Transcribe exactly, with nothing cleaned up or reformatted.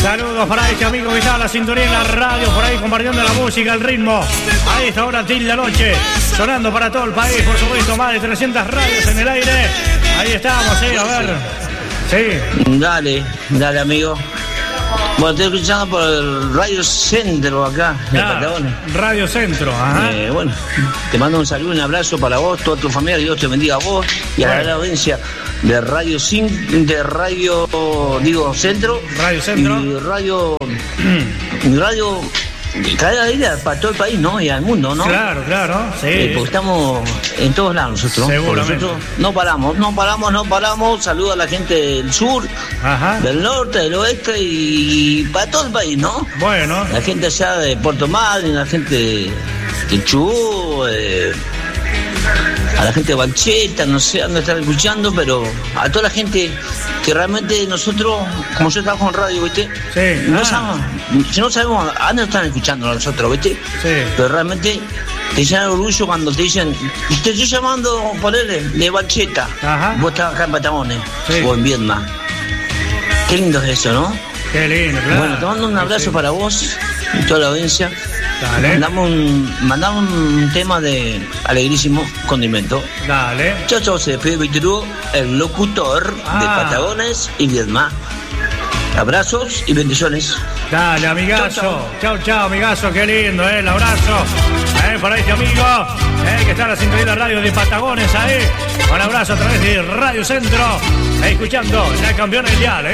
Saludos para este amigo que está a la sintonía en la radio, por ahí compartiendo la música, el ritmo. A esta hora til la noche, sonando para todo el país, por supuesto, más de trescientas radios en el aire. Ahí estamos, eh, a ver. Sí. Dale, dale, amigo. Bueno, estoy escuchando por el Radio Centro acá, en Ah, Patagones. Radio Centro, ajá. Eh, bueno, te mando un saludo, un abrazo para vos, toda tu familia, Dios te bendiga a vos y a la Bueno. gran audiencia de Radio Cin, de Radio, digo, Centro. Radio Centro. Y Radio, y Radio, cada día para todo el país, ¿no? Y al mundo, ¿no? Claro, claro, sí. Eh, porque estamos en todos lados nosotros. Seguramente. Nosotros no paramos, no paramos, no paramos. Saludo a la gente del sur, Ajá. del norte, del oeste y para todo el país, ¿no? Bueno, La gente allá de Puerto Madryn, la gente de Chubut, eh, a la gente de Bancheta, no sé dónde están escuchando, pero a toda la gente que realmente nosotros, como yo trabajo en radio, ¿viste? Sí. No Ah. sabemos, si no sabemos a dónde están escuchando a nosotros, ¿viste? Sí. Pero realmente te llena el orgullo cuando te dicen, te estoy llamando, ponele, de Bancheta. Ajá. Vos estás acá en Patagones Sí. o en Vietnam. Qué lindo es eso, ¿no? qué lindo, claro. Bueno, te mando un abrazo Sí. para vos y toda la audiencia. Dale. Mandamos un, mandamos un tema de alegrísimo condimento. Dale. Chao, chao, se despide Víctor Hugo, el locutor de Ah. Patagones y Vietnam. Abrazos y bendiciones. Dale, amigazo. Chau, Chau, chau, amigazo. Qué lindo, eh. El abrazo. Eh, para este amigo. Eh, que está en la sintonía de la radio de Patagones ahí. Un abrazo a través de Radio Centro. Eh, escuchando la campeona mundial, eh.